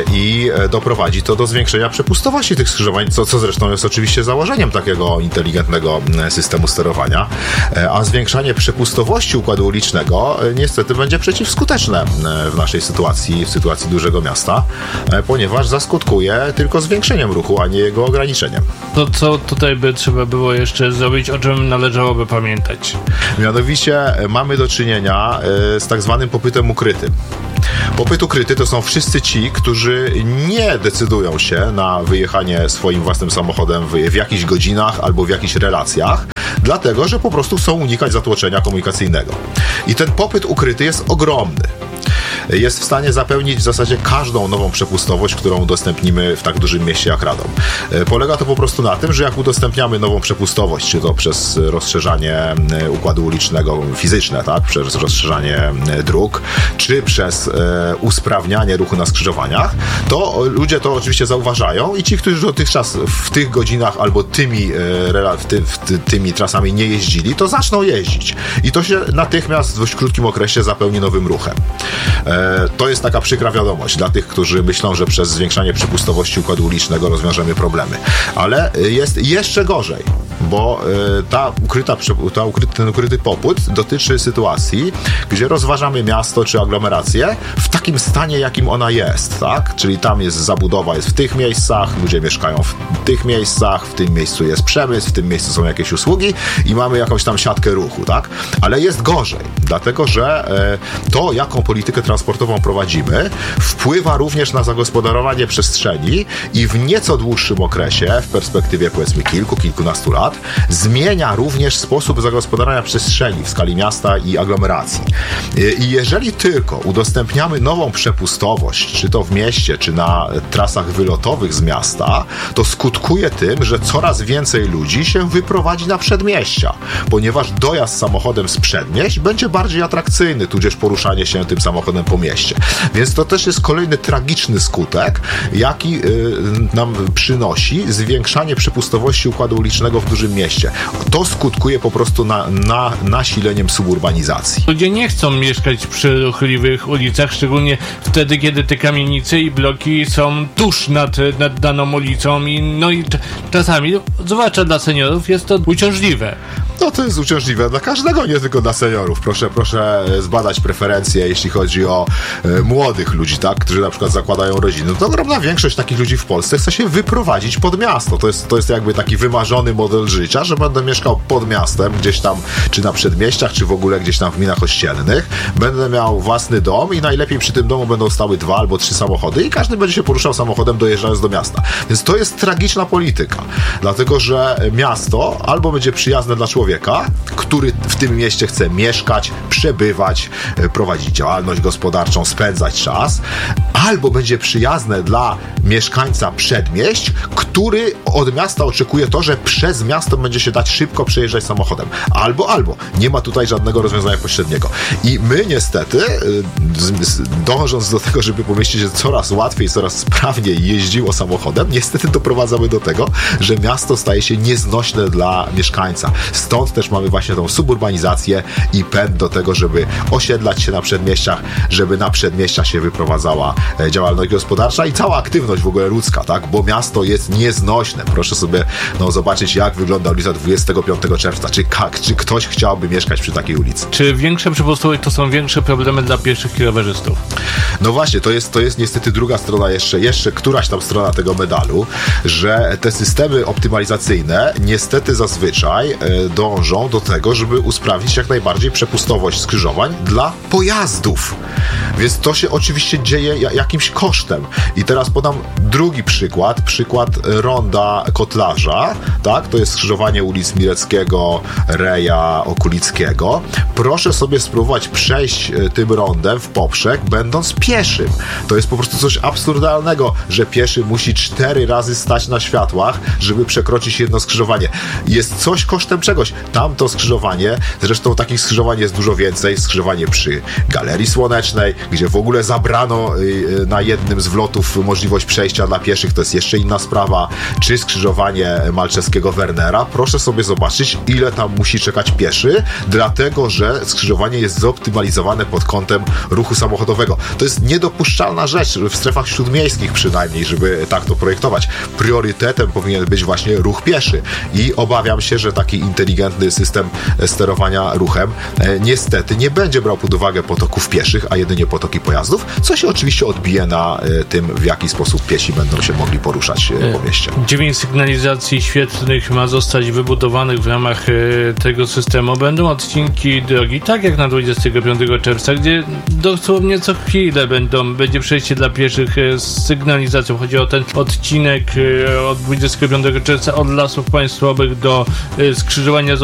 i doprowadzi to do zwiększenia przepustowości tych skrzyżowań, co, co zresztą jest oczywiście założeniem takiego inteligentnego systemu sterowania, a zwiększanie przepustowości układu ulicznego niestety będzie przeciwskuteczne w naszej sytuacji, w sytuacji dużego miasta, ponieważ zaskutkuje tylko zwiększeniem ruchu, a nie jego ograniczeniem. To co tutaj by trzeba było jeszcze zrobić, o czym należałoby pamiętać? Mianowicie mamy do czynienia z tak zwanym popytem ukrytym. Popyt ukryty to są wszyscy ci, którzy nie decydują się na wyjechanie swoim własnym samochodem w, w jakichś godzinach albo w jakichś relacjach, dlatego, że po prostu chcą unikać zatłoczenia komunikacyjnego. I ten popyt ukryty jest ogromny. Jest w stanie zapełnić w zasadzie każdą nową przepustowość, którą udostępnimy w tak dużym mieście jak Radom. Polega to po prostu na tym, że jak udostępniamy nową przepustowość, czy to przez rozszerzanie układu ulicznego fizyczne, tak, przez rozszerzanie dróg, czy przez e, usprawnianie ruchu na skrzyżowaniach, to ludzie to oczywiście zauważają i ci, którzy dotychczas w tych godzinach albo tymi, e, w ty, w ty, tymi trasami nie jeździli, to zaczną jeździć. I to się natychmiast w dość krótkim okresie zapełni nowym ruchem. To jest taka przykra wiadomość dla tych, którzy myślą, że przez zwiększanie przepustowości układu ulicznego rozwiążemy problemy. Ale jest jeszcze gorzej, bo ta ukryta, ta ukryty, ten ukryty popyt dotyczy sytuacji, gdzie rozważamy miasto czy aglomerację w takim stanie, jakim ona jest, tak? Czyli tam jest zabudowa, jest w tych miejscach, ludzie mieszkają w tych miejscach, w tym miejscu jest przemysł, w tym miejscu są jakieś usługi i mamy jakąś tam siatkę ruchu, tak? Ale jest gorzej, dlatego że to, jaką politykę transportową prowadzimy, wpływa również na zagospodarowanie przestrzeni i w nieco dłuższym okresie, w perspektywie powiedzmy kilku, kilkunastu lat, zmienia również sposób zagospodarowania przestrzeni w skali miasta i aglomeracji. I jeżeli tylko udostępniamy nową przepustowość, czy to w mieście, czy na trasach wylotowych z miasta, to skutkuje tym, że coraz więcej ludzi się wyprowadzi na przedmieścia, ponieważ dojazd samochodem z przedmieść będzie bardziej atrakcyjny, tudzież poruszanie się tym samochodem po mieście. Więc to też jest kolejny tragiczny skutek, jaki y, nam przynosi zwiększanie przepustowości układu ulicznego w dużym mieście. To skutkuje po prostu na, na, nasileniem suburbanizacji. Ludzie nie chcą mieszkać przy ruchliwych ulicach, szczególnie wtedy, kiedy te kamienice i bloki są tuż nad, nad daną ulicą i no i czasami, zwłaszcza dla seniorów, jest to uciążliwe. No to jest uciążliwe dla każdego, nie tylko dla seniorów. Proszę, proszę zbadać preferencje, jeśli chodzi o e, młodych ludzi, tak, którzy na przykład zakładają rodziny. To ogromna większość takich ludzi w Polsce chce się wyprowadzić pod miasto. To jest, to jest jakby taki wymarzony model życia, że będę mieszkał pod miastem, gdzieś tam, czy na przedmieściach, czy w ogóle gdzieś tam w gminach ościennych. Będę miał własny dom i najlepiej przy tym domu będą stały dwa albo trzy samochody i każdy będzie się poruszał samochodem dojeżdżając do miasta. Więc to jest tragiczna polityka, dlatego że miasto albo będzie przyjazne dla człowieka, człowieka, który w tym mieście chce mieszkać, przebywać, prowadzić działalność gospodarczą, spędzać czas, albo będzie przyjazne dla mieszkańca przedmieść, który od miasta oczekuje to, że przez miasto będzie się dać szybko przejeżdżać samochodem. Albo, albo. Nie ma tutaj żadnego rozwiązania pośredniego. I my niestety, dążąc do tego, żeby pomieścić się coraz łatwiej, coraz sprawniej jeździło samochodem, niestety doprowadzamy do tego, że miasto staje się nieznośne dla mieszkańca. Stąd też mamy właśnie tą suburbanizację i pęd do tego, żeby osiedlać się na przedmieściach, żeby na przedmieściach się wyprowadzała działalność gospodarcza i cała aktywność w ogóle ludzka, tak? Bo miasto jest nieznośne. Proszę sobie no, zobaczyć, jak wygląda ulica dwudziestego piątego czerwca. Czy, czy ktoś chciałby mieszkać przy takiej ulicy? Czy większe przepustowość to są większe problemy dla pieszych i rowerzystów? No właśnie, to jest, to jest niestety druga strona, jeszcze, jeszcze któraś tam strona tego medalu, że te systemy optymalizacyjne niestety zazwyczaj e, dążą do tego, żeby usprawnić jak najbardziej przepustowość skrzyżowań dla pojazdów. Więc to się oczywiście dzieje jakimś kosztem. I teraz podam drugi przykład, przykład ronda Kotlarza, tak? To jest skrzyżowanie ulic Mileckiego, Reja, Okulickiego. Proszę sobie spróbować przejść tym rondem w poprzek, będąc pieszym. To jest po prostu coś absurdalnego, że pieszy musi cztery razy stać na światłach, żeby przekroczyć jedno skrzyżowanie. Jest coś kosztem czegoś. Tamto skrzyżowanie, zresztą takich skrzyżowań jest dużo więcej. Skrzyżowanie przy Galerii Słonecznej, gdzie w ogóle zabrano na jednym z wlotów możliwość przejścia dla pieszych, to jest jeszcze inna sprawa. Czy skrzyżowanie Malczewskiego Wernera. Proszę sobie zobaczyć, ile tam musi czekać pieszy, dlatego, że skrzyżowanie jest zoptymalizowane pod kątem ruchu samochodowego. To jest niedopuszczalna rzecz, w strefach śródmiejskich przynajmniej, żeby tak to projektować. Priorytetem powinien być właśnie ruch pieszy i obawiam się, że taki inteligentny system sterowania ruchem e, niestety nie będzie brał pod uwagę potoków pieszych, a jedynie potoki pojazdów, co się oczywiście odbije na e, tym, w jaki sposób piesi będą się mogli poruszać e, po mieście. Dziewięć sygnalizacji świetlnych ma zostać wybudowanych w ramach e, tego systemu. Będą odcinki drogi, tak jak na dwudziestego piątego czerwca, gdzie dosłownie co chwilę będą, będzie przejście dla pieszych e, z sygnalizacją. Chodzi o ten odcinek e, od dwudziestego piątego czerwca od Lasów Państwowych do e, skrzyżowania